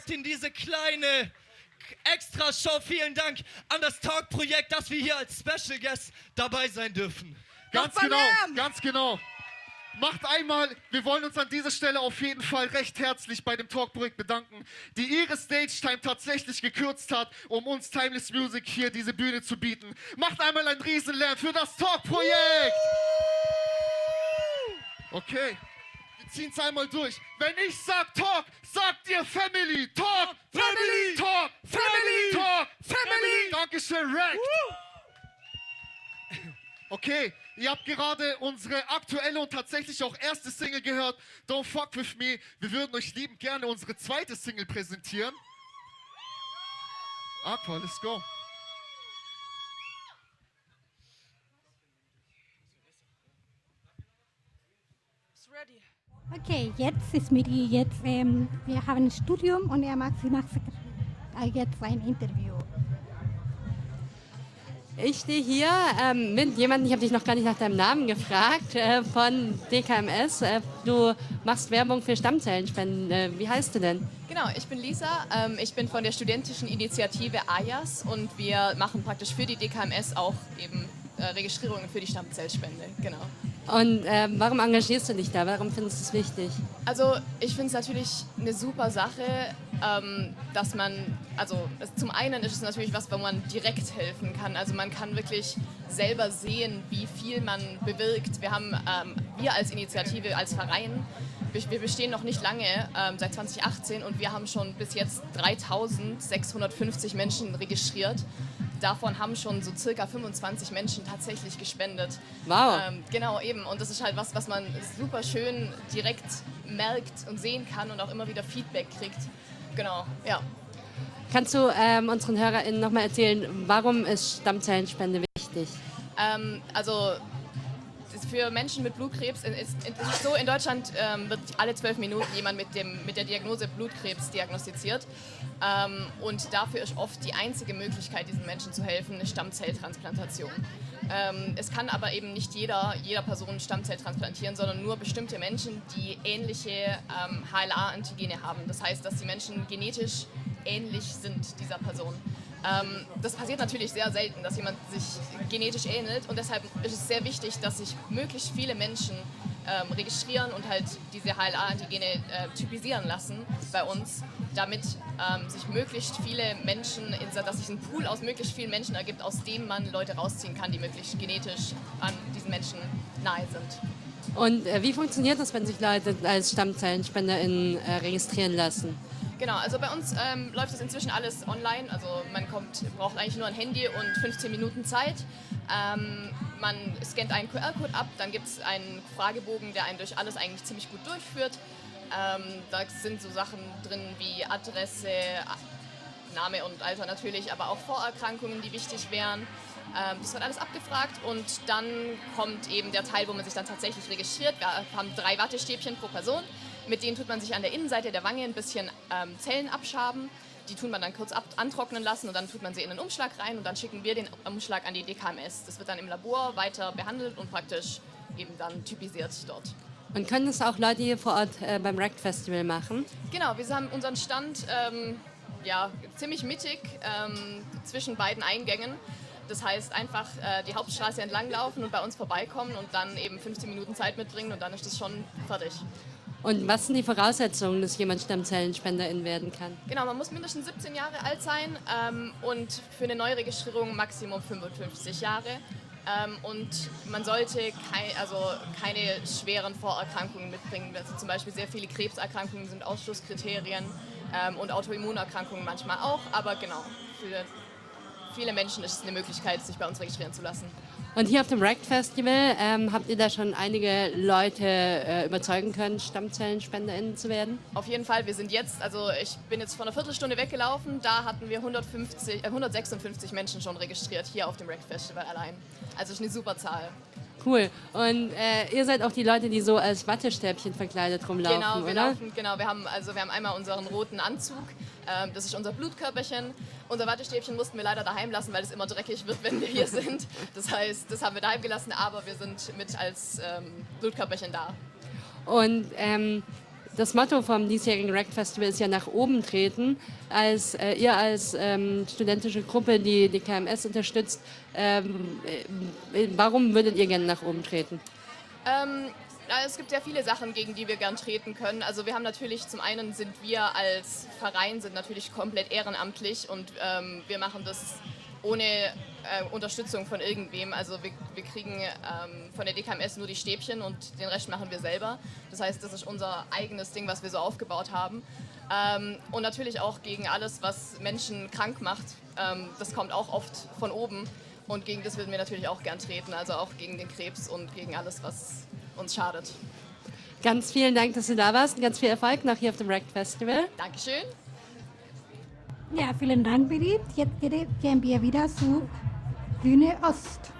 Auftakt in diese kleine Extra-Show. Vielen Dank an das Talk-Projekt, dass wir hier als Special Guest dabei sein dürfen. Ganz genau, ganz genau. Macht einmal, wir wollen uns an dieser Stelle auf jeden Fall recht herzlich bei dem Talk-Projekt bedanken, die ihre Stage-Time tatsächlich gekürzt hat, um uns Timeless Music hier diese Bühne zu bieten. Macht einmal einen Riesenlärm für das Talk-Projekt! Okay, wir ziehen es einmal durch. Wenn ich sag Talk, sagt ihr Family! Talk! Family! Talk! Family! Talk! Family! Dankeschön, Rack! Okay, ihr habt gerade unsere aktuelle und tatsächlich auch erste Single gehört, Don't Fuck With Me. Wir würden euch liebend gerne unsere zweite Single präsentieren. Aqua, let's go. Okay, jetzt ist Miri, wir haben ein Studium und sie macht jetzt ein Interview. Ich stehe hier mit jemandem, ich habe dich noch gar nicht nach deinem Namen gefragt, von DKMS. Du machst Werbung für Stammzellenspenden. Wie heißt du denn? Genau, ich bin Lisa. Ich bin von der studentischen Initiative AYAS und wir machen praktisch für die DKMS auch eben Registrierungen für die Stammzellspende. Genau. Und warum engagierst du dich da? Warum findest du es wichtig? Also ich finde es natürlich eine super Sache, dass man, zum einen ist es natürlich was, wo man direkt helfen kann. Also man kann wirklich selber sehen, wie viel man bewirkt. Wir als Initiative, als Verein, wir bestehen noch nicht lange, seit 2018 und wir haben schon bis jetzt 3.650 Menschen registriert. Davon haben schon so circa 25 Menschen tatsächlich gespendet. Wow. Genau, eben. Und das ist halt was man super schön direkt merkt und sehen kann und auch immer wieder Feedback kriegt. Genau, ja. Kannst du unseren HörerInnen nochmal erzählen, warum ist Stammzellenspende wichtig? Für Menschen mit Blutkrebs ist so, in Deutschland wird alle 12 Minuten jemand mit der Diagnose Blutkrebs diagnostiziert. Und dafür ist oft die einzige Möglichkeit, diesen Menschen zu helfen, eine Stammzelltransplantation. Es kann aber eben nicht jeder Person Stammzell transplantieren, sondern nur bestimmte Menschen, die ähnliche HLA-Antigene haben. Das heißt, dass die Menschen genetisch ähnlich sind dieser Person. Das passiert natürlich sehr selten, dass jemand sich genetisch ähnelt und deshalb ist es sehr wichtig, dass sich möglichst viele Menschen registrieren und halt diese HLA-Antigene typisieren lassen bei uns, damit sich möglichst viele Menschen, dass sich ein Pool aus möglichst vielen Menschen ergibt, aus dem man Leute rausziehen kann, die möglichst genetisch an diesen Menschen nahe sind. Und wie funktioniert das, wenn sich Leute als StammzellenspenderInnen registrieren lassen? Genau, also bei uns läuft das inzwischen alles online. Also man braucht eigentlich nur ein Handy und 15 Minuten Zeit. Man scannt einen QR-Code ab, dann gibt es einen Fragebogen, der einen durch alles eigentlich ziemlich gut durchführt. Da sind so Sachen drin wie Adresse, Name und Alter natürlich, aber auch Vorerkrankungen, die wichtig wären. Das wird alles abgefragt und dann kommt eben der Teil, wo man sich dann tatsächlich registriert. Wir haben 3 Wattestäbchen pro Person. Mit denen tut man sich an der Innenseite der Wange ein bisschen Zellen abschaben. Die tut man dann kurz antrocknen lassen und dann tut man sie in einen Umschlag rein und dann schicken wir den Umschlag an die DKMS. Das wird dann im Labor weiter behandelt und praktisch eben dann typisiert dort. Und können das auch Leute hier vor Ort beim RECT Festival machen? Genau, wir haben unseren Stand ziemlich mittig zwischen beiden Eingängen. Das heißt, einfach die Hauptstraße entlang laufen und bei uns vorbeikommen und dann eben 15 Minuten Zeit mitbringen und dann ist das schon fertig. Und was sind die Voraussetzungen, dass jemand Stammzellenspenderin werden kann? Genau, man muss mindestens 17 Jahre alt sein und für eine Neuregistrierung Maximum 55 Jahre. Und man sollte keine schweren Vorerkrankungen mitbringen. Also zum Beispiel sehr viele Krebserkrankungen sind Ausschlusskriterien und Autoimmunerkrankungen manchmal auch. Aber genau, für viele Menschen ist es eine Möglichkeit, sich bei uns registrieren zu lassen. Und hier auf dem RECT Festival habt ihr da schon einige Leute überzeugen können, StammzellenspenderInnen zu werden? Auf jeden Fall, ich bin jetzt vor einer Viertelstunde weggelaufen, da hatten wir 156 Menschen schon registriert, hier auf dem RECT Festival allein. Also ist eine super Zahl. Cool. Und ihr seid auch die Leute, die so als Wattestäbchen verkleidet rumlaufen, oder? Genau, wir haben einmal unseren roten Anzug, das ist unser Blutkörperchen. Unser Wattestäbchen mussten wir leider daheim lassen, weil es immer dreckig wird, wenn wir hier sind. Das heißt, das haben wir daheim gelassen, aber wir sind mit als Blutkörperchen da. Und Das Motto vom diesjährigen RECT Festival ist ja nach oben treten. Ihr als studentische Gruppe, die die KMS unterstützt, warum würdet ihr gerne nach oben treten? Es gibt ja viele Sachen, gegen die wir gern treten können. Also wir haben natürlich, zum einen sind wir als Verein sind natürlich komplett ehrenamtlich und wir machen das ohne Unterstützung von irgendwem. Also wir kriegen von der DKMS nur die Stäbchen und den Rest machen wir selber. Das heißt, das ist unser eigenes Ding, was wir so aufgebaut haben. Und natürlich auch gegen alles, was Menschen krank macht. Das kommt auch oft von oben und gegen das würden wir natürlich auch gern treten. Also auch gegen den Krebs und gegen alles, was uns schadet. Ganz vielen Dank, dass du da warst und ganz viel Erfolg noch hier auf dem RECT Festival. Dankeschön. Ja, vielen Dank, Berit. Jetzt gehen wir wieder zu Bühne Ost.